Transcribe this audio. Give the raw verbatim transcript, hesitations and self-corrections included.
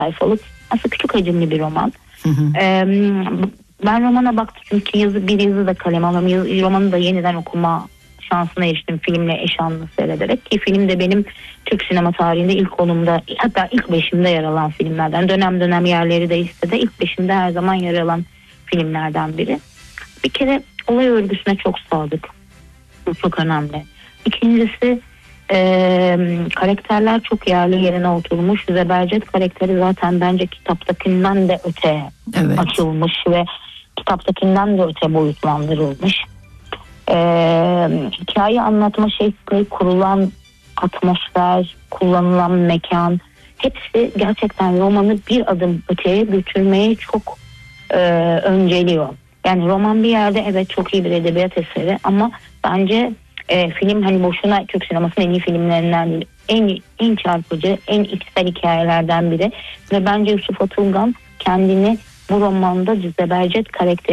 sayfalık. Aslında küçük hacimli bir roman. Hı hı. Ee, ben romana baktım çünkü yazı, bir yazı da kalem alalım. Romanı da yeniden okuma şansına eriştim filmle eş anlı seyrederek. Ki film de benim Türk sinema tarihinde ilk konumda, hatta ilk beşimde yer alan filmlerden. Dönem dönem yerleri değişse de ilk beşimde her zaman yer alan filmlerden biri. Bir kere olay örgüsüne çok sadık. Bu çok önemli. İkincisi e, karakterler çok yerli yerine oturmuş. Zebercet karakteri zaten bence kitaptakinden de öte evet. açılmış ve kitaptakinden de öte boyutlandırılmış. E, hikaye anlatma şekli, kurulan atmosfer, kullanılan mekan, hepsi gerçekten romanı bir adım öteye götürmeyi çok e, önceliyor. Yani roman bir yerde evet çok iyi bir edebiyat eseri ama bence e, film hani boşuna Türk sinemasının en iyi filmlerinden değil. En, en çarpıcı, en içsel hikayelerden biri. Ve bence Yusuf Atılgan kendini bu romanda Zebercet karakteri